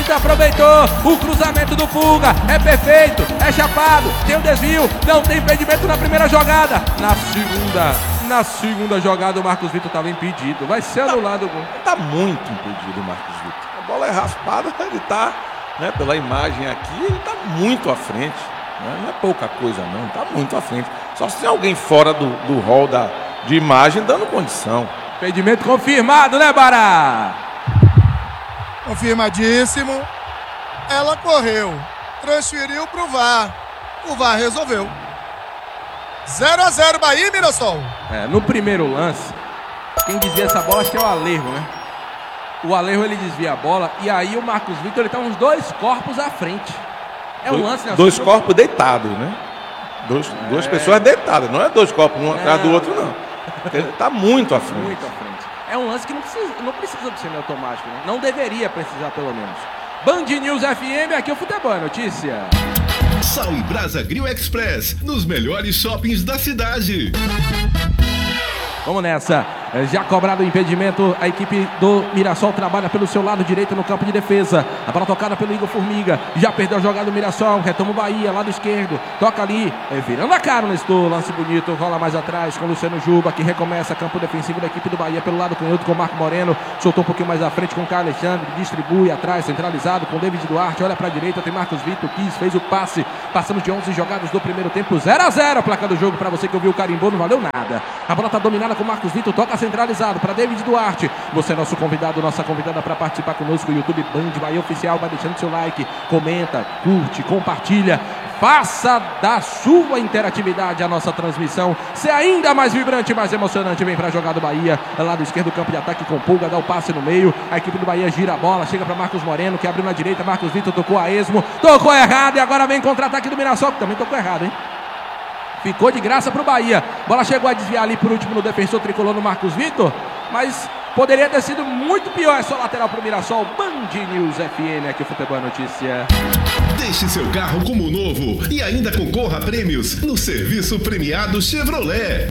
Vitor aproveitou o cruzamento do Pulga. É perfeito, é chapado, tem um desvio, não tem impedimento na primeira jogada. Na segunda jogada o Marcos Vitor estava impedido. Vai ser anulado o gol. Tá muito impedido o Marcos Vitor. A bola é raspada, ele tá, né, pela imagem aqui, ele tá muito à frente. Não é pouca coisa não, tá muito à frente. Só se tem alguém fora do rol de imagem dando condição. Impedimento confirmado, né, Bará? Confirmadíssimo. Ela correu, transferiu pro VAR. O VAR resolveu. 0-0 Bahia e Mirassol. No primeiro lance, quem desvia essa bola acho que é o Alejo, né? O Alejo ele desvia a bola e aí o Marcos Vitor ele tá uns 2 corpos à frente. É um lance, né? 2 corpos deitados, né? Duas pessoas deitadas, não é 2 corpos um atrás do outro, não. Porque ele tá muito à frente. Muito à frente. É um lance que não precisa do semiautomático, né? Não deveria precisar, pelo menos. Band News FM, aqui o Futebol é Notícia. Sal e Brasa Grill Express, nos melhores shoppings da cidade. Vamos nessa, já cobrado o impedimento, a equipe do Mirassol trabalha pelo seu lado direito no campo de defesa. A bola tocada pelo Igor Formiga, já perdeu a jogada do Mirassol, retoma o Bahia, lado esquerdo, toca ali, virando a cara o Nestor, lance bonito, rola mais atrás com o Luciano Juba, que recomeça campo defensivo da equipe do Bahia pelo lado canhoto com o Marco Moreno, soltou um pouquinho mais à frente com o Caio Alexandre, distribui atrás, centralizado com o David Duarte, olha para a direita, tem Marcos Vitor, fez o passe, passamos de 11 jogadas do primeiro tempo, 0-0 a placa do jogo, para você que ouviu o carimbou, não valeu nada. A bola tá dominada com Marcos Vitor, toca centralizado para David Duarte. Você é nosso convidado, nossa convidada para participar conosco. YouTube Band Bahia Oficial, vai deixando seu like, comenta, curte, compartilha. Faça da sua interatividade a nossa transmissão ser ainda mais vibrante, mais emocionante. Vem para jogar do Bahia, lado esquerdo, campo de ataque com Pulga, dá o passe no meio. A equipe do Bahia gira a bola, chega para Marcos Moreno, que abriu na direita. Marcos Vitor tocou a esmo, tocou errado e agora vem contra-ataque do Mirassol, que também tocou errado, hein? Ficou de graça para o Bahia. Bola chegou a desviar ali por último no defensor tricolor no Marcos Vitor, mas poderia ter sido muito pior. É só lateral para o Mirassol. Band News FM, aqui o Futebol é Notícia. Deixe seu carro como novo e ainda concorra a prêmios no serviço premiado Chevrolet.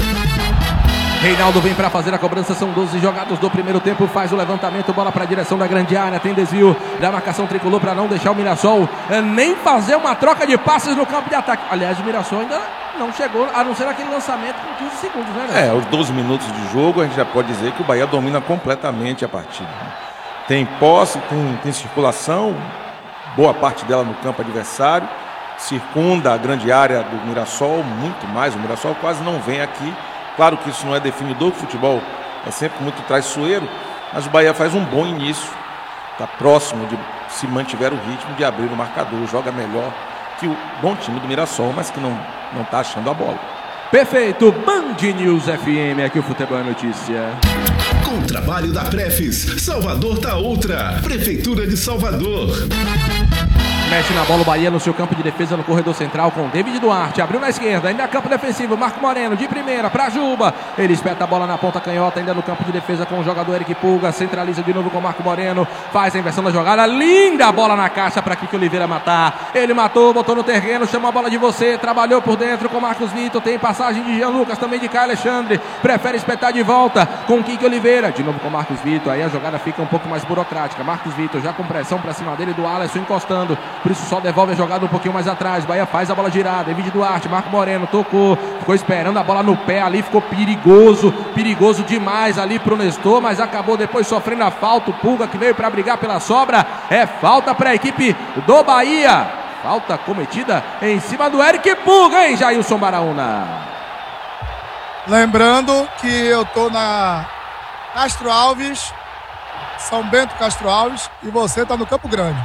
Reinaldo vem para fazer a cobrança, são 12 jogados do primeiro tempo, faz o levantamento, bola para a direção da grande área, tem desvio da marcação tricolor para não deixar o Mirassol nem fazer uma troca de passes no campo de ataque. Aliás, o Mirassol ainda não chegou, a não ser aquele lançamento com 15 segundos, né? Aos 12 minutos de jogo, a gente já pode dizer que o Bahia domina completamente a partida. Tem posse, tem circulação, boa parte dela no campo adversário, circunda a grande área do Mirassol, muito mais, o Mirassol quase não vem aqui. Claro que isso não é definidor, que o futebol é sempre muito traiçoeiro, mas o Bahia faz um bom início, está próximo de, se mantiver o ritmo, de abrir o marcador, joga melhor que o bom time do Mirassol, mas que não está achando a bola. Perfeito, Band News FM, aqui o Futebol é Notícia. Com o trabalho da Prefis, Salvador tá outra, Prefeitura de Salvador. Mexe na bola o Bahia no seu campo de defesa no corredor central com David Duarte. Abriu na esquerda, ainda campo defensivo. Marco Moreno de primeira para Juba. Ele espeta a bola na ponta canhota, ainda no campo de defesa com o jogador Eric Pulga. Centraliza de novo com o Marco Moreno. Faz a inversão da jogada. Linda bola na caixa para Kiko Oliveira matar. Ele matou, botou no terreno, chamou a bola de você. Trabalhou por dentro com Marcos Vitor. Tem passagem de Jean Lucas, também de Caio Alexandre. Prefere espetar de volta com Kiko Oliveira. De novo com Marcos Vitor. Aí a jogada fica um pouco mais burocrática. Marcos Vitor já com pressão para cima dele do Alisson encostando. Por isso só devolve a jogada um pouquinho mais atrás. Bahia faz a bola girar. David Duarte, Marco Moreno tocou. Ficou esperando a bola no pé ali. Ficou perigoso. Perigoso demais ali pro Nestor. Mas acabou depois sofrendo a falta. O Pulga que veio para brigar pela sobra. É falta para a equipe do Bahia. Falta cometida em cima do Eric Pulga, hein, Jailson Baraúna? Lembrando que eu tô na Castro Alves, São Bento Castro Alves, e você tá no Campo Grande.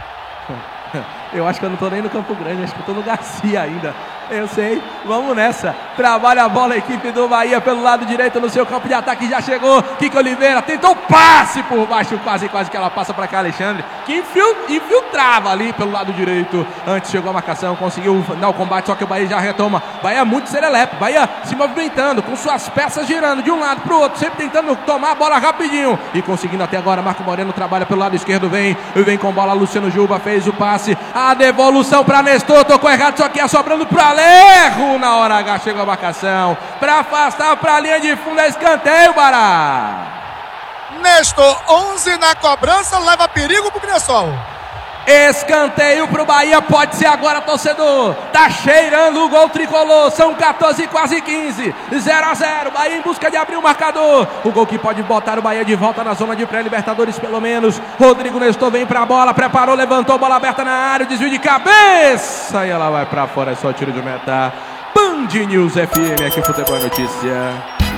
Eu acho que eu não tô nem no Campo Grande, acho que eu tô no Garcia ainda. Eu sei, vamos nessa. Trabalha a bola a equipe do Bahia pelo lado direito no seu campo de ataque. Já chegou Kiko Oliveira, tentou passe por baixo, quase que ela passa para cá, Alexandre, que infiltrava ali pelo lado direito. Antes chegou a marcação, conseguiu dar o combate, só que o Bahia já retoma. Bahia muito serelepe, Bahia se movimentando, com suas peças girando de um lado para o outro, sempre tentando tomar a bola rapidinho. E conseguindo até agora. Marco Moreno trabalha pelo lado esquerdo, vem com bola, Luciano Juba fez o passe. A devolução para Nestor, tocou errado, só que ia sobrando para Alejo. Na hora H chegou a marcação para afastar para a linha de fundo, é escanteio, Bará. Nestor, 11 na cobrança, leva perigo pro Mirassol. Escanteio pro Bahia, pode ser agora, torcedor. Tá cheirando o gol tricolor. São 14, quase 15. 0-0. Bahia em busca de abrir o marcador. O gol que pode botar o Bahia de volta na zona de pré-libertadores, pelo menos. Rodrigo Nestor vem pra bola, preparou, levantou, bola aberta na área, desvio de cabeça. E ela vai pra fora, é só tiro de meta. Band News FM, aqui o Futebol é Notícia.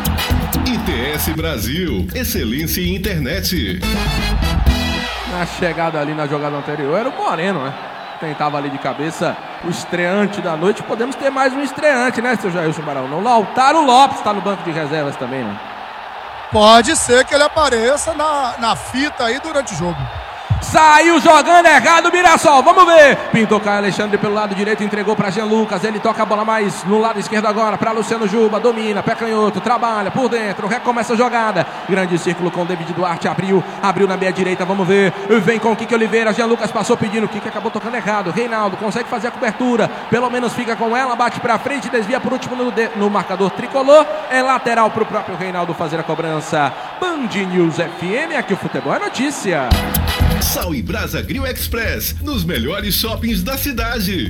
ITS Brasil, excelência em internet. Na chegada ali na jogada anterior era o Moreno, né? Tentava ali de cabeça o estreante da noite. Podemos ter mais um estreante, né, seu Jailson Barão? Não, Lautaro Lopes está no banco de reservas também, né? Pode ser que ele apareça na fita aí durante o jogo. Saiu jogando errado o Mirassol, vamos ver. Pintou Caio Alexandre pelo lado direito, entregou para Jean Lucas. Ele toca a bola mais no lado esquerdo agora para Luciano Juba, domina, pé canhoto, trabalha por dentro, recomeça a jogada. Grande círculo com David Duarte, abriu na meia direita, vamos ver. Vem com o Kike Oliveira, Jean Lucas passou pedindo, o Kike acabou tocando errado. Reinaldo consegue fazer a cobertura, pelo menos fica com ela, bate para frente, desvia por último no marcador tricolor. É lateral para o próprio Reinaldo fazer a cobrança. Band News FM, aqui o Futebol é Notícia. Sal e Brasa Grill Express, nos melhores shoppings da cidade.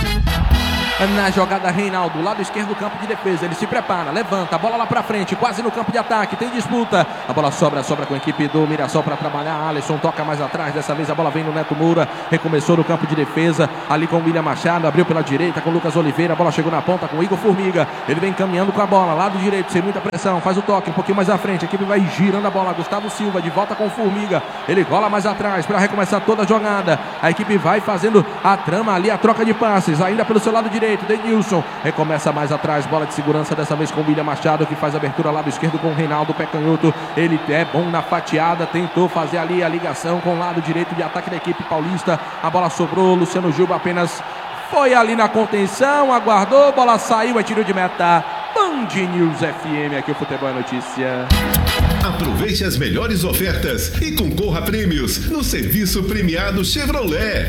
Na jogada, Reinaldo, lado esquerdo do campo de defesa, ele se prepara, levanta, a bola lá pra frente, quase no campo de ataque, tem disputa, a bola sobra com a equipe do Mirassol para trabalhar. Alisson toca mais atrás, dessa vez a bola vem no Neto Moura, recomeçou no campo de defesa, ali com o William Machado, abriu pela direita com o Lucas Oliveira, a bola chegou na ponta com o Igor Formiga, ele vem caminhando com a bola, lado direito, sem muita pressão, faz o toque, um pouquinho mais à frente, a equipe vai girando a bola, Gustavo Silva de volta com o Formiga, ele rola mais atrás para recomeçar toda a jogada, a equipe vai fazendo a trama ali, a troca de passes, ainda pelo seu lado direito, Denilson, recomeça mais atrás, bola de segurança dessa vez com o William Machado, que faz a abertura lado esquerdo com o Reinaldo, pé canhoto, ele é bom na fatiada, tentou fazer ali a ligação com o lado direito de ataque da equipe paulista, a bola sobrou, Luciano Juba apenas foi ali na contenção, aguardou, bola saiu, é tiro de meta. Band News FM, aqui o Futebol é Notícia. Aproveite as melhores ofertas e concorra a prêmios no serviço premiado Chevrolet.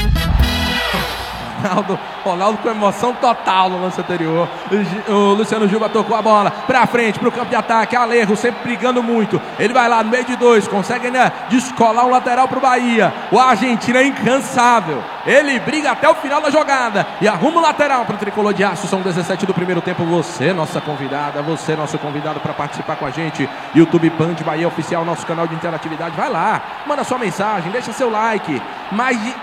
Ronaldo com emoção total no lance anterior. O Luciano Juba tocou a bola pra frente, pro campo de ataque. Alejo sempre brigando muito. Ele vai lá no meio de dois, consegue ainda descolar um lateral pro Bahia. O argentino é incansável. Ele briga até o final da jogada e arruma o lateral pro tricolor de aço. São 17 do primeiro tempo. Você, nossa convidada, você, nosso convidado para participar com a gente. YouTube Band Bahia Oficial, nosso canal de interatividade. Vai lá, manda sua mensagem, deixa seu like. Mais de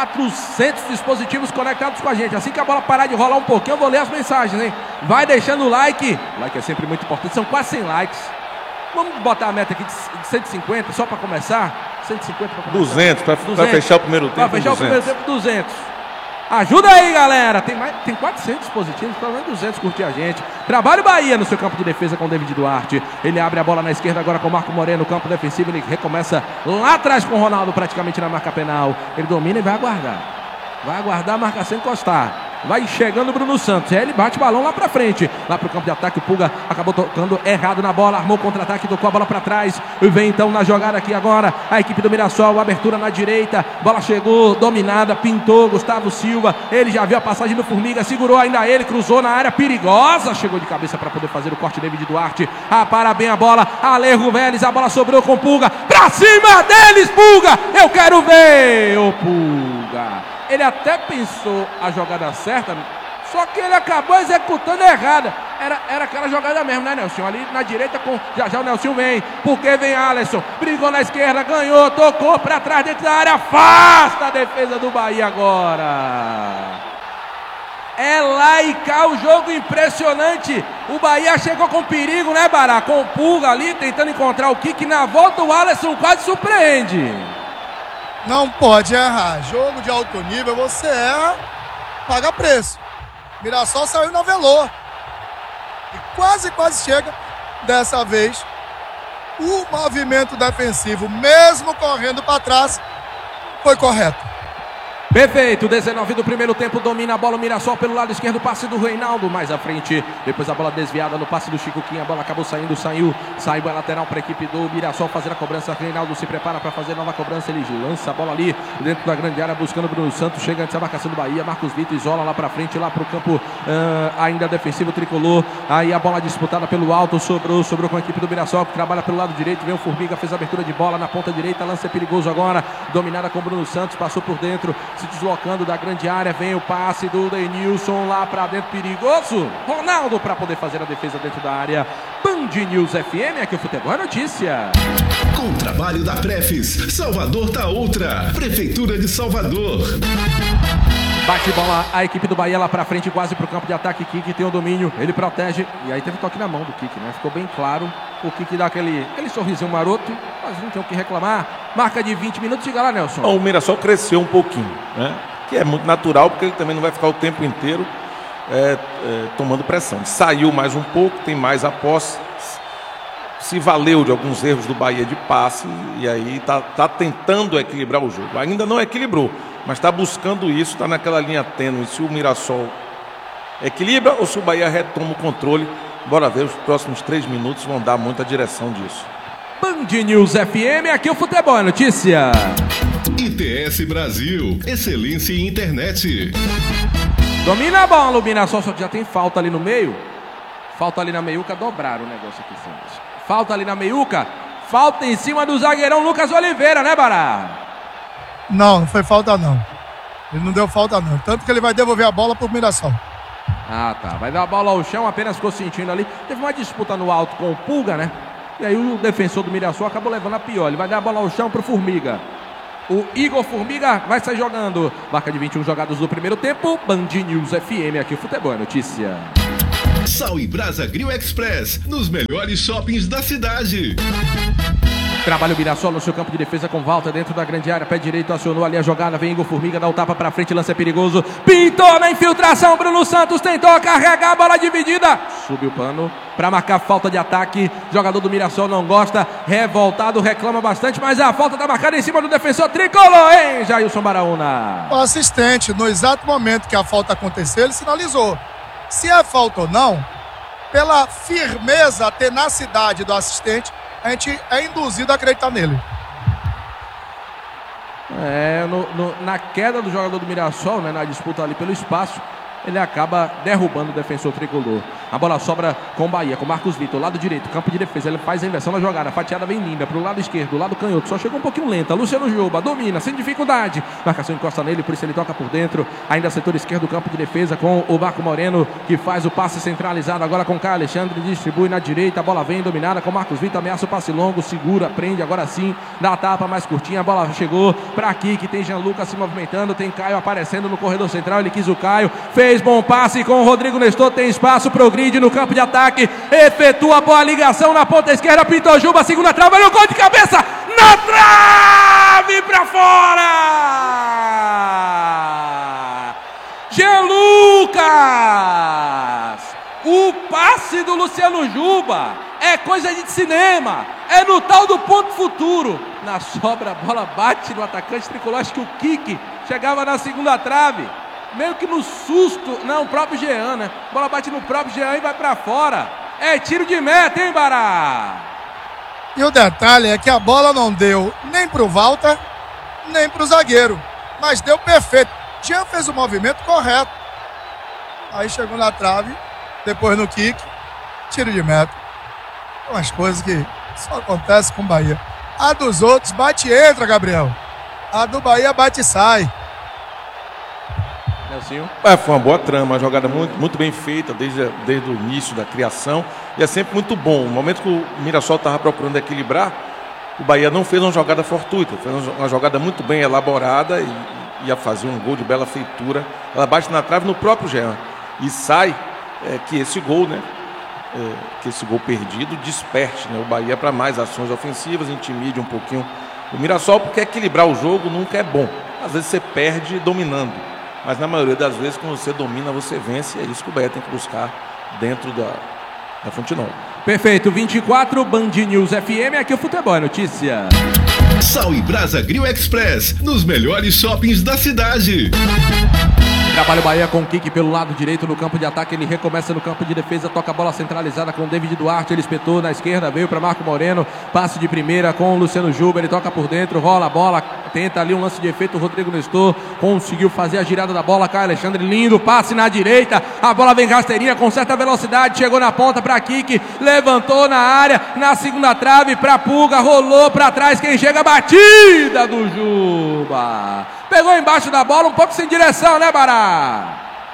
400 dispositivos conectados com a gente. Assim que a bola parar de rolar um pouquinho, eu vou ler as mensagens, hein? Vai deixando o like. O like é sempre muito importante. São quase 100 likes. Vamos botar a meta aqui de 150 só para começar? 150 para começar. 200 para fechar o primeiro tempo. Para fechar 200. O primeiro tempo, 200. Ajuda aí, galera. Tem 400 dispositivos, pelo menos 200 curtir a gente. Trabalho Bahia no seu campo de defesa com o David Duarte. Ele abre a bola na esquerda agora com o Marco Moreno no campo defensivo. Ele recomeça lá atrás com o Ronaldo, praticamente na marca penal. Ele domina e vai aguardar. Vai aguardar a marcação encostar. Vai chegando o Bruno Santos. Ele bate o balão lá pra frente. Lá pro campo de ataque. O Pulga acabou tocando errado na bola. Armou o contra-ataque. Tocou a bola pra trás. E vem então na jogada aqui agora a equipe do Mirassol. Abertura na direita. Bola chegou dominada. Pintou Gustavo Silva. Ele já viu a passagem do Formiga. Segurou ainda ele. Cruzou na área perigosa. Chegou de cabeça pra poder fazer o corte. David Duarte. Para bem a bola. Alejo Vélez. A bola sobrou com o Pulga. Pra cima deles, Pulga. Eu quero ver o Pulga. Ele até pensou a jogada certa, só que ele acabou executando errada. Era aquela jogada mesmo, né, Nelson? Ali na direita, já o Nelson vem, porque vem Alisson, brigou na esquerda, ganhou, tocou pra trás dentro da área, afasta a defesa do Bahia agora. É lá e cá o jogo impressionante. O Bahia chegou com perigo, né, Bará? Com o Pulga ali, tentando encontrar o Kike. Na volta o Alisson quase surpreende. Não pode errar. Jogo de alto nível, você erra, paga preço. Mirassol saiu na velô. E quase chega. Dessa vez, o movimento defensivo, mesmo correndo para trás, foi correto. Perfeito, 19 do primeiro tempo, domina a bola o Mirassol pelo lado esquerdo, passe do Reinaldo mais à frente, depois a bola desviada no passe do Chico Quinha, a bola acabou saiu a lateral para a equipe do Mirassol fazer a cobrança, Reinaldo se prepara para fazer nova cobrança, ele lança a bola ali dentro da grande área, buscando o Bruno Santos, chega antes da marcação do Bahia, Marcos Vitor isola lá para frente, lá para o campo ainda defensivo tricolor, aí a bola disputada pelo alto, sobrou com a equipe do Mirassol, que trabalha pelo lado direito, vem o Formiga, fez a abertura de bola na ponta direita, lance perigoso agora, dominada com o Bruno Santos, passou por dentro, se deslocando da grande área, vem o passe do Denilson lá pra dentro, perigoso, Ronaldo para poder fazer a defesa dentro da área. Band News FM, aqui o Futebol é Notícia. Com o trabalho da Prefis, Salvador tá outra, Prefeitura de Salvador. Bate bola a equipe do Bahia lá pra frente, quase pro campo de ataque, Kiki tem o domínio, ele protege, e aí teve toque na mão do Kiki, né? Ficou bem claro, o Kiki dá aquele sorrisinho maroto, mas não tem o que reclamar, marca de 20 minutos, chega lá, Nelson. O Mirassol cresceu um pouquinho, né? Que é muito natural, porque ele também não vai ficar o tempo inteiro tomando pressão. Saiu mais um pouco, tem mais a posse, se valeu de alguns erros do Bahia de passe, e aí tá tentando equilibrar o jogo. Ainda não equilibrou, mas está buscando isso, está naquela linha tênue, se o Mirassol equilibra ou se o Bahia retoma o controle. Bora ver, os próximos 3 minutos vão dar muita direção disso. Band News FM, aqui o Futebol é Notícia. ITS Brasil, excelência em internet. Domina a bola, o Mirassol, só que já tem falta ali no meio. Falta ali na meiuca, dobraram o negócio aqui, Santos. Falta ali na meiuca, falta em cima do zagueirão Lucas Oliveira, né, Bará? Não foi falta não. Ele não deu falta não, tanto que ele vai devolver a bola pro Mirassol. Ah, tá, vai dar a bola ao chão, apenas ficou sentindo ali. Teve uma disputa no alto com o Pulga, né? E aí o defensor do Mirassol acabou levando a pior. Ele vai dar a bola ao chão pro Formiga. O Igor Formiga vai sair jogando. Marca de 21 jogados do primeiro tempo. Band News FM, aqui o Futebol é Notícia. Sal e Brasa Grill Express, nos melhores shoppings da cidade. Trabalha o Mirassol no seu campo de defesa com Walter dentro da grande área, pé direito, acionou ali a jogada, vem Igor Formiga, dá o tapa pra frente, lance é perigoso, pintou na infiltração, Bruno Santos tentou carregar a bola dividida, subiu o pano pra marcar falta de ataque, jogador do Mirassol não gosta, revoltado, reclama bastante, mas a falta tá marcada em cima do defensor tricolor, hein, Jailson Baraúna? O assistente, no exato momento que a falta aconteceu, ele sinalizou. Se é falta ou não, pela firmeza, a tenacidade do assistente, a gente é induzido a acreditar nele. Na queda do jogador do Mirassol, né, na disputa ali pelo espaço, ele acaba derrubando o defensor tricolor. A bola sobra com o Bahia, com o Marcos Vitor, lado direito, campo de defesa, ele faz a inversão na jogada, a fatiada vem linda, pro lado esquerdo, lado canhoto, só chegou um pouquinho lenta, Luciano Juba, domina, sem dificuldade, marcação encosta nele, por isso ele toca por dentro, ainda setor esquerdo, campo de defesa, com o Marco Moreno, que faz o passe centralizado, agora com o Caio Alexandre, distribui na direita, a bola vem dominada com o Marcos Vitor, ameaça o passe longo, segura, prende, agora sim, dá a tapa mais curtinha, a bola chegou pra aqui, que tem Jean Lucas se movimentando, tem Caio aparecendo no corredor central, ele quis o Caio, fez bom passe com o Rodrigo Nestor, tem espaço, progride no campo de ataque, efetua a boa ligação na ponta esquerda, pintou Juba, segunda trave, olha o gol de cabeça, na trave pra fora! Jean Lucas! O passe do Luciano Juba é coisa de cinema, é no tal do ponto futuro. Na sobra, a bola bate no atacante tricolor, acho que o Kiki chegava na segunda trave. Meio que no susto, não, o próprio Jean, né? A bola bate no próprio Jean e vai pra fora. É tiro de meta, hein, Bará? E o detalhe é que a bola não deu nem pro Walter, nem pro zagueiro. Mas deu perfeito. Jean fez o movimento correto. Aí chegou na trave, depois no kick, tiro de meta. Umas coisas que só acontecem com o Bahia. A dos outros bate e entra, Gabriel. A do Bahia bate e sai. Foi uma boa trama, uma jogada muito bem feita desde o início da criação, e é sempre muito bom. No momento que o Mirassol estava procurando equilibrar, o Bahia não fez uma jogada fortuita, fez uma jogada muito bem elaborada e ia fazer um gol de bela feitura. Ela bate na trave no próprio Jean e sai, que esse gol, né, que esse gol perdido desperte, né, o Bahia para mais ações ofensivas, intimide um pouquinho o Mirassol, porque equilibrar o jogo nunca é bom. Às vezes você perde dominando, mas na maioria das vezes, quando você domina, você vence. E é isso que o Bahia tem que buscar dentro da Fonte Nova. Perfeito, 24, Band News FM, aqui o Futebol é Notícia. Sal e Brasa Grill Express, nos melhores shoppings da cidade. Trabalha o Bahia com o kick pelo lado direito no campo de ataque. Ele recomeça no campo de defesa. Toca a bola centralizada com o David Duarte. Ele espetou na esquerda, veio para Marco Moreno. Passe de primeira com o Luciano Juba. Ele toca por dentro, rola a bola. Tenta ali um lance de efeito. O Rodrigo Nestor conseguiu fazer a girada da bola. Caio Alexandre, lindo passe na direita. A bola vem rasteirinha com certa velocidade. Chegou na ponta para kick. Levantou na área. Na segunda trave para Pulga. Rolou para trás. Quem chega, batida do Juba. Pegou embaixo da bola, um pouco sem direção, né, Bará?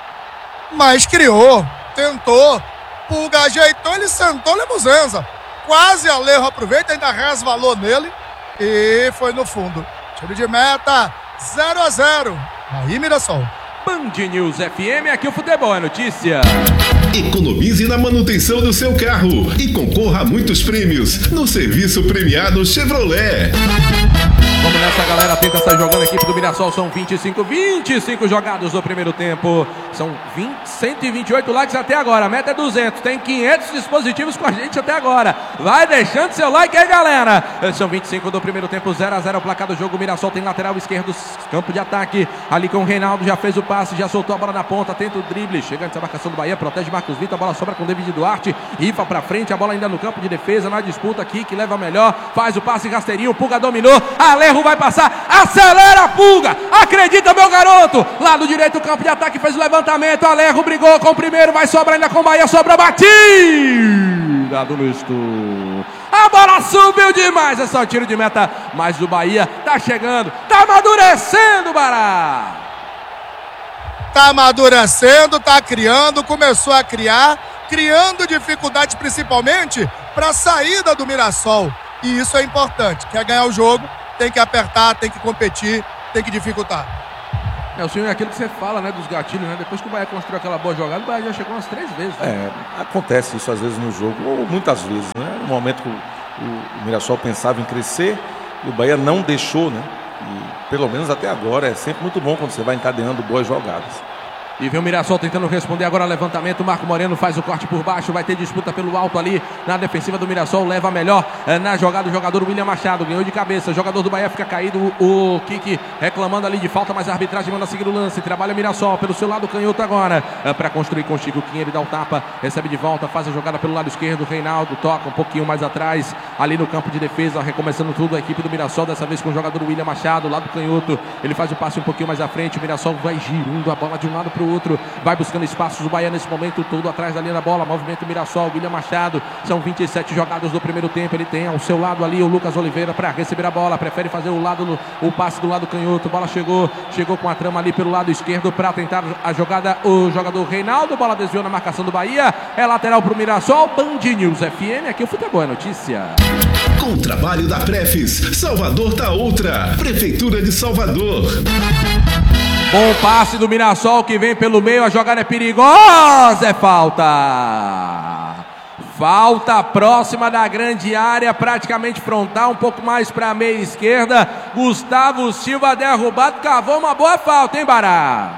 Mas criou, tentou, Pulga ajeitou, ele sentou Lemuzenza. Quase Alejo aproveita, ainda resvalou nele e foi no fundo. Tiro de meta, 0-0. Aí, Mirassol. Band News FM, aqui o futebol é notícia. Economize na manutenção do seu carro e concorra a muitos prêmios no serviço premiado Chevrolet. Vamos nessa, galera, tenta sair jogando a equipe do Mirassol. São 25 jogados no primeiro tempo. São 128 likes até agora. A meta é 200. Tem 500 dispositivos com a gente até agora. Vai deixando seu like aí, galera. São 25 do primeiro tempo, 0-0 o placar do jogo. O Mirassol tem lateral esquerdo, campo de ataque. Ali com o Reinaldo, já fez o passe, já soltou a bola na ponta. Tenta o drible, chega antes da marcação do Bahia, protege Marcos Vitor. A bola sobra com o David Duarte. Rifa pra frente, a bola ainda no campo de defesa. Na disputa aqui, que leva melhor. Faz o passe rasteirinho, o Pulga dominou. Alejo vai passar, acelera a Pulga, acredita, meu garoto, lado direito, campo de ataque, fez o levantamento, Alejo brigou com o primeiro, vai sobrar ainda com o Bahia, sobra a batida do Nestor, a bola subiu demais, é só tiro de meta, mas o Bahia tá chegando, tá amadurecendo, Bará. Tá amadurecendo, tá criando, começou a criar, criando dificuldades principalmente para a saída do Mirassol, e isso é importante, quer ganhar o jogo, tem que apertar, tem que competir, tem que dificultar. O senhor é aquilo que você fala, né, dos gatilhos, né? Depois que o Bahia construiu aquela boa jogada, o Bahia já chegou umas 3 vezes. Né? Acontece isso às vezes no jogo, ou muitas vezes, né? No momento que o Mirassol pensava em crescer, e o Bahia não deixou, né? E pelo menos até agora é sempre muito bom quando você vai encadeando boas jogadas. E vem o Mirassol tentando responder agora levantamento. Marco Moreno faz o corte por baixo. Vai ter disputa pelo alto ali na defensiva do Mirassol. Leva melhor na jogada o jogador William Machado. Ganhou de cabeça. O jogador do Bahia fica caído. O Kiki reclamando ali de falta, mas a arbitragem manda seguir o lance. Trabalha o Mirassol pelo seu lado canhoto agora. Para construir com o Chico Quinha. Ele dá o tapa. Recebe de volta. Faz a jogada pelo lado esquerdo. Reinaldo toca um pouquinho mais atrás. Ali no campo de defesa. Recomeçando tudo a equipe do Mirassol. Dessa vez com o jogador William Machado. Lado canhoto. Ele faz o passe um pouquinho mais à frente. O Mirassol vai girando a bola de um lado para o outro. Vai buscando espaços, o Bahia nesse momento todo atrás da linha da bola, movimento Mirassol, William Machado, são 27 jogados do primeiro tempo, ele tem ao seu lado ali o Lucas Oliveira para receber a bola, prefere fazer o passe do lado canhoto, bola chegou com a trama ali pelo lado esquerdo para tentar a jogada, o jogador Reinaldo, bola desviou na marcação do Bahia, é lateral para o Mirassol. Band News FM, aqui o futebol é notícia. Com o trabalho da Prefis, Salvador tá outra, Prefeitura de Salvador. Bom passe do Mirassol que vem pelo meio, a jogada é perigosa, é falta. Falta próxima da grande área, praticamente frontal, um pouco mais para a meia esquerda. Gustavo Silva derrubado, cavou uma boa falta, hein, Bará?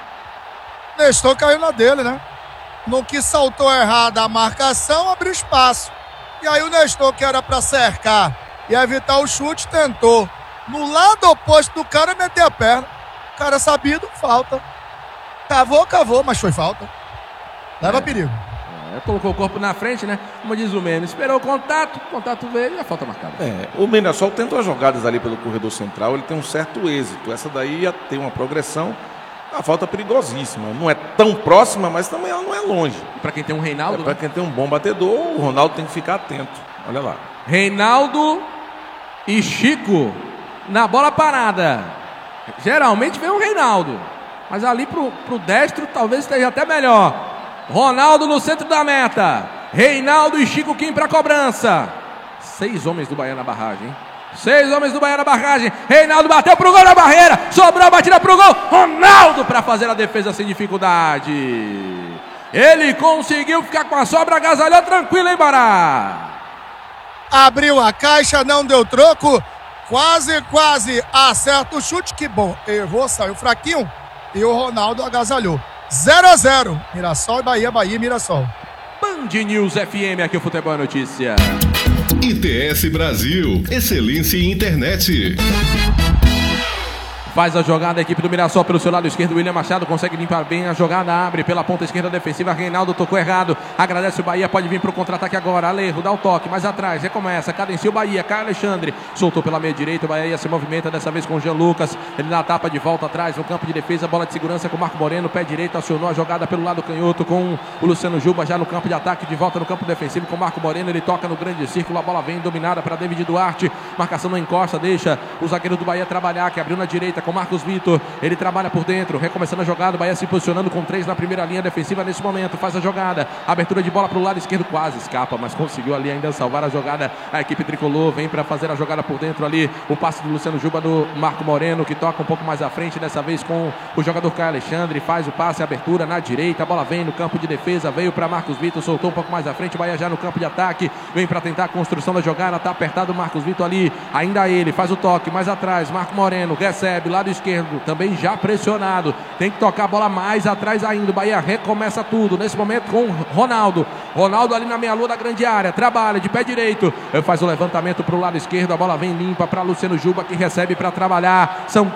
Nestor caiu na dele, né? No que saltou errado a marcação, abriu espaço. E aí o Nestor, que era para cercar e evitar o chute, tentou. No lado oposto do cara, meter a perna. Cara sabido, falta. Cavou, mas foi falta. Leva perigo. Colocou o corpo na frente, né? Como diz o Meno, esperou o contato veio e a falta marcada. O Mirassol tenta as jogadas ali pelo corredor central, ele tem um certo êxito. Essa daí ia ter uma progressão. A falta perigosíssima. Não é tão próxima, mas também ela não é longe. Para quem tem um Reinaldo. Para quem tem um bom batedor, o Ronaldo tem que ficar atento. Olha lá. Reinaldo e Chico na bola parada. Geralmente vem o Reinaldo, mas ali pro destro talvez esteja até melhor. Ronaldo no centro da meta. Reinaldo e Chico Kim para cobrança. 6 homens do Bahia na barragem, hein? 6 homens do Bahia na barragem. Reinaldo bateu pro gol na barreira. Sobrou a batida pro gol. Ronaldo para fazer a defesa sem dificuldade. Ele conseguiu ficar com a sobra, agasalhou tranquilo, hein, Bará? Abriu a caixa, não deu troco. Quase acerta o chute, que bom. Errou, saiu fraquinho e o Ronaldo agasalhou. 0-0. Mirassol e Bahia e Mirassol. Band News FM, aqui o futebol é notícia. ITS Brasil, excelência em internet. Faz a jogada a equipe do Mirassol pelo seu lado esquerdo. William Machado consegue limpar bem a jogada. Abre pela ponta esquerda defensiva. Reinaldo tocou errado. Agradece o Bahia. Pode vir para o contra-ataque agora. Alejo dá o toque. Mais atrás. Recomeça. Cadencia o Bahia. Caio Alexandre. Soltou pela meia direita. O Bahia se movimenta dessa vez com o Jean Lucas. Ele dá a tapa de volta atrás no campo de defesa. Bola de segurança com o Marco Moreno. Pé direito. Acionou a jogada pelo lado canhoto com o Luciano Juba já no campo de ataque. De volta no campo defensivo com o Marco Moreno. Ele toca no grande círculo. A bola vem dominada para David Duarte. Marcação não encosta. Deixa o zagueiro do Bahia trabalhar. Que abriu na direita com Marcos Vitor. Ele trabalha por dentro, recomeçando a jogada. O Bahia se posicionando com 3 na primeira linha defensiva nesse momento. Faz a jogada, abertura de bola para o lado esquerdo, quase escapa, mas conseguiu ali ainda salvar a jogada. A equipe tricolor vem para fazer a jogada por dentro ali. O passe do Luciano Juba do Marco Moreno, que toca um pouco mais à frente, dessa vez com o jogador Caio Alexandre. Faz o passe, abertura na direita. A bola vem no campo de defesa, veio para Marcos Vitor, soltou um pouco mais à frente. O Bahia já no campo de ataque, vem para tentar a construção da jogada. Tá apertado o Marcos Vitor ali, ainda ele faz o toque mais atrás. Marco Moreno recebe, lado esquerdo, também já pressionado. Tem que tocar a bola mais atrás ainda. O Bahia recomeça tudo nesse momento com Ronaldo. Ronaldo ali na meia-lua da grande área. Trabalha de pé direito. Faz o levantamento para o lado esquerdo. A bola vem limpa para Luciano Juba, que recebe para trabalhar. São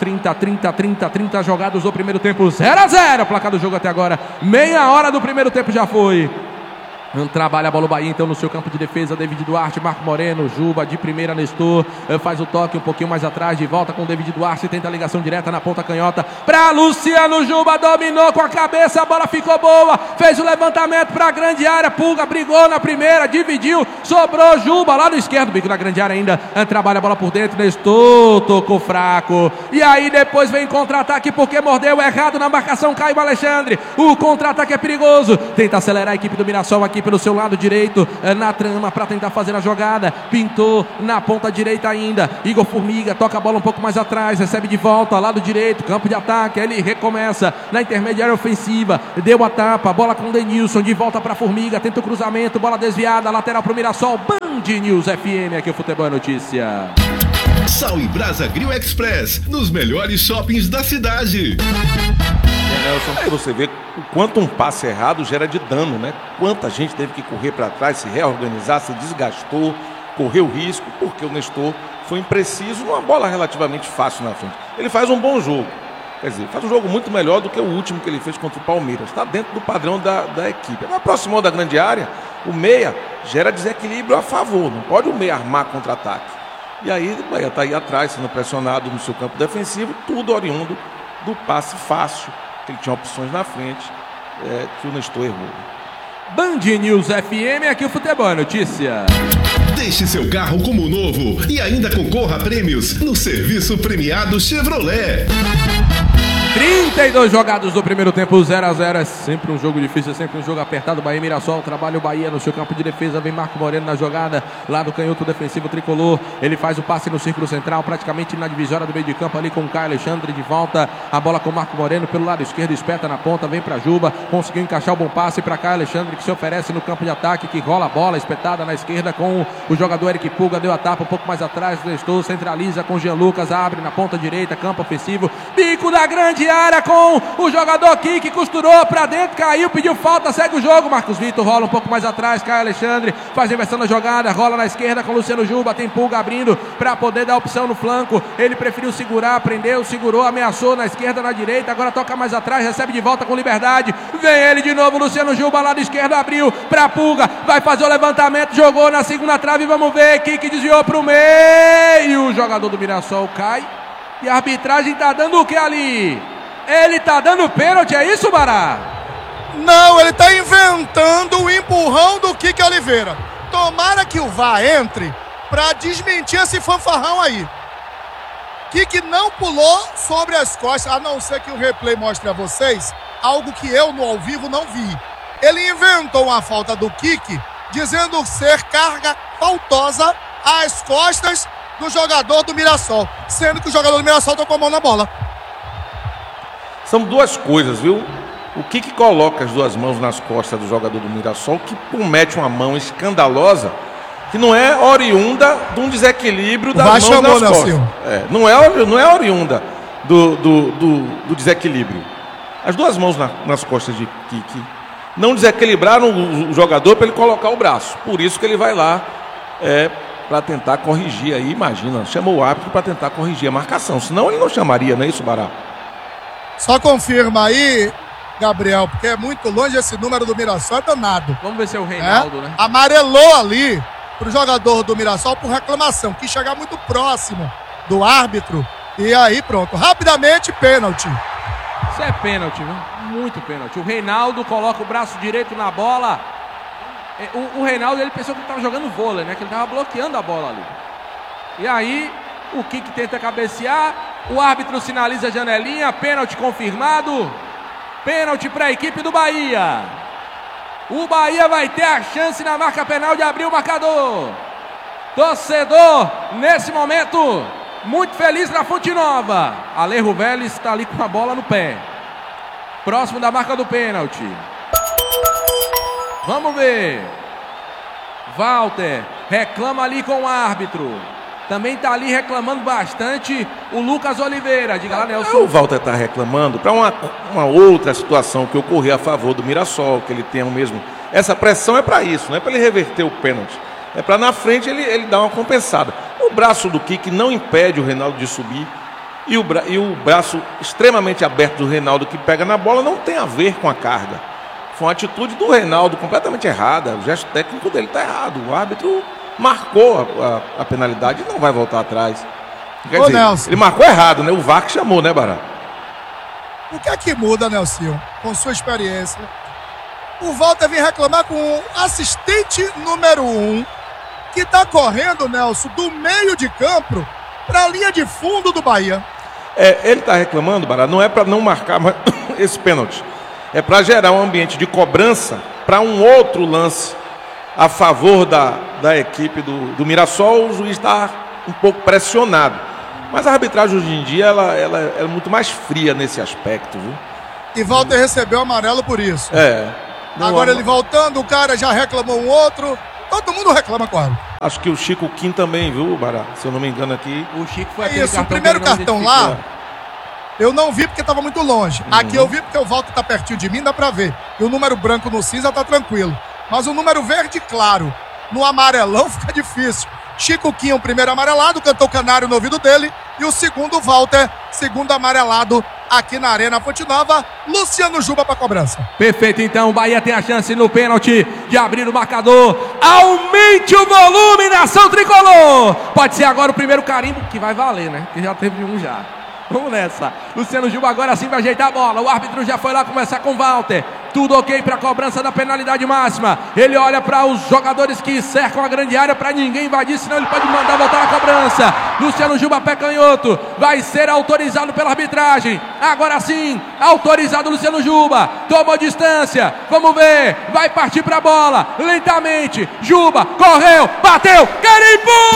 30 jogados do primeiro tempo. 0-0. Placar do jogo até agora. Meia hora do primeiro tempo já foi. Trabalha a bola o Bahia então no seu campo de defesa. David Duarte, Marco Moreno, Juba de primeira, Nestor faz o toque um pouquinho mais atrás, de volta com o David Duarte, tenta a ligação direta na ponta canhota para Luciano Juba, dominou com a cabeça, a bola ficou boa, fez o levantamento para a grande área. Pulga brigou na primeira, dividiu, sobrou Juba lá no esquerdo, bico na grande área ainda, trabalha a bola por dentro. Nestor tocou fraco, e aí depois vem contra-ataque porque mordeu errado na marcação Caio Alexandre. O contra-ataque é perigoso, tenta acelerar a equipe do Mirassol aqui pelo seu lado direito, na trama para tentar fazer a jogada. Pintou na ponta direita ainda. Igor Formiga toca a bola um pouco mais atrás, recebe de volta, lado direito, campo de ataque. Ele recomeça na intermediária ofensiva, deu a tapa, bola com o Denilson, de volta para Formiga, tenta o cruzamento, bola desviada, lateral para o Mirassol. Band News FM, aqui o Futebol é Notícia. Sal e Brasa Grill Express, nos melhores shoppings da cidade. Nelson, aí você vê o quanto um passe errado gera de dano, né? Quanta gente teve que correr para trás, se reorganizar, se desgastou, correu risco, porque o Nestor foi impreciso numa bola relativamente fácil na frente. Ele faz um bom jogo, quer dizer, faz um jogo muito melhor do que o último que ele fez contra o Palmeiras. Está dentro do padrão da equipe. Não aproximou da grande área, o meia gera desequilíbrio a favor, não pode o meia armar contra-ataque. E aí o Bahia está aí atrás, sendo pressionado no seu campo defensivo, tudo oriundo do passe fácil. Ele tinha opções na frente, que o Nestor errou. Band News FM, aqui o Futebol é Notícia. Deixe seu carro como novo e ainda concorra a prêmios no serviço premiado Chevrolet. 32 jogados do primeiro tempo, 0-0. É sempre um jogo difícil, é sempre um jogo apertado. Bahia e Mirassol, trabalha o Bahia no seu campo de defesa. Vem Marco Moreno na jogada, lá do canhoto defensivo tricolor. Ele faz o passe no círculo central, praticamente na divisória do meio de campo ali com o Caio Alexandre de volta. A bola com o Marco Moreno pelo lado esquerdo, espeta na ponta, vem para Juba. Conseguiu encaixar o bom passe para Caio Alexandre, que se oferece no campo de ataque, que rola a bola espetada na esquerda com o jogador Eric Pulga. Deu a tapa um pouco mais atrás, Nestor centraliza com Jean Lucas, abre na ponta direita, campo ofensivo. Bico da grande área com o jogador Kiki, costurou pra dentro, caiu, pediu falta, segue o jogo. Marcos Vitor rola um pouco mais atrás, Caio Alexandre faz a inversão da jogada, rola na esquerda com Luciano Juba, tem Pulga abrindo pra poder dar opção no flanco. Ele preferiu segurar, prendeu, segurou, ameaçou na esquerda, na direita, agora toca mais atrás, recebe de volta com liberdade. Vem ele de novo, Luciano Juba, lado esquerdo, abriu pra Pulga, vai fazer o levantamento, jogou na segunda trave, vamos ver, Kiki desviou pro meio, o jogador do Mirassol cai e a arbitragem tá dando o que ali? Ele tá dando pênalti, é isso, Bará? Não, ele tá inventando o empurrão do Kiki Oliveira. Tomara que o VAR entre pra desmentir esse fanfarrão aí. Kiki não pulou sobre as costas, a não ser que o replay mostre a vocês algo que eu no ao vivo não vi. Ele inventou uma falta do Kiki, dizendo ser carga faltosa às costas do jogador do Mirassol, sendo que o jogador do Mirassol tocou a mão na bola. São duas coisas, viu? O Kiki coloca as duas mãos nas costas do jogador do Mirassol, que comete uma mão escandalosa, que não é oriunda de um desequilíbrio das mãos nas costas. Não é oriunda do desequilíbrio. As duas mãos nas costas de Kiki não desequilibraram o jogador para ele colocar o braço. Por isso que ele vai lá para tentar corrigir aí, imagina, chamou o árbitro para tentar corrigir a marcação, senão ele não chamaria, não é isso, Bará? Só confirma aí, Gabriel, porque é muito longe esse número do Mirassol, é danado. Vamos ver se é o Reinaldo, né? Amarelou ali pro jogador do Mirassol por reclamação, quis chegar muito próximo do árbitro, e aí pronto, rapidamente pênalti. Isso é pênalti, viu? Muito pênalti. O Reinaldo coloca o braço direito na bola. O Reinaldo, ele pensou que ele estava jogando vôlei, né? Que ele estava bloqueando a bola ali. E aí, o Kik tenta cabecear. O árbitro sinaliza a janelinha. Pênalti confirmado. Pênalti para a equipe do Bahia. O Bahia vai ter a chance na marca penal de abrir o marcador. Torcedor, nesse momento, muito feliz na Fonte Nova. Alejo Vélez está ali com a bola no pé. Próximo da marca do pênalti. Vamos ver. Walter reclama ali com o árbitro. Também está ali reclamando bastante o Lucas Oliveira. Diga lá, Nelson. O Walter está reclamando para uma outra situação que ocorreu a favor do Mirassol, que ele tenha o mesmo. Essa pressão é para isso, não é para ele reverter o pênalti. É para na frente ele dar uma compensada. O braço do Kik não impede o Reinaldo de subir. E o braço extremamente aberto do Reinaldo que pega na bola não tem a ver com a carga. Foi uma atitude do Reinaldo completamente errada. O gesto técnico dele está errado. O árbitro marcou a penalidade e não vai voltar atrás. Quer dizer, Nelson, ele marcou errado, né? O VAR que chamou, né, Bará? o que é que muda, Nelson, com sua experiência? O Walter vem reclamar com o assistente número 1, que está correndo, Nelson, do meio de campo para a linha de fundo do Bahia. Ele está reclamando, Bará, não é para não marcar esse pênalti. É para gerar um ambiente de cobrança para um outro lance a favor da equipe do Mirassol. O juiz está um pouco pressionado. Mas a arbitragem hoje em dia ela é muito mais fria nesse aspecto, viu? E Walter recebeu amarelo por isso. Agora ele voltando, o cara já reclamou um outro. Todo mundo reclama com ele. Acho que o Chico Kim também, viu, Bará? Se eu não me engano aqui. O Chico foi aquele isso, o primeiro cartão lá, eu não vi porque estava muito longe. Aqui eu vi porque o Walter está pertinho de mim, dá para ver. E o número branco no cinza tá tranquilo. Mas o número verde claro, no amarelão fica difícil. Chico Kim, o primeiro amarelado, cantou canário no ouvido dele. E o segundo, Walter, segundo amarelado aqui na Arena Fonte Nova. Luciano Juba para cobrança. Perfeito, então o Bahia tem a chance no pênalti de abrir o marcador. Aumente o volume, nação tricolor. Pode ser agora o primeiro carimbo, que vai valer, né? Que já teve um já. Vamos nessa. Luciano Juba agora sim vai ajeitar a bola. O árbitro já foi lá conversar com o Walter. Tudo ok para a cobrança da penalidade máxima. Ele olha para os jogadores que cercam a grande área para ninguém invadir, senão ele pode mandar voltar a cobrança. Luciano Juba, pé canhoto, vai ser autorizado pela arbitragem. Agora sim, autorizado Luciano Juba. Tomou distância. Vamos ver. Vai partir para a bola. Lentamente. Juba correu, bateu, carimbou!